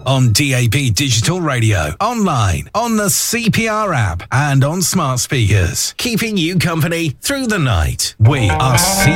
on DAB Digital Radio, online, on the CPR app, and on smart speakers. Keeping you company through the night. We are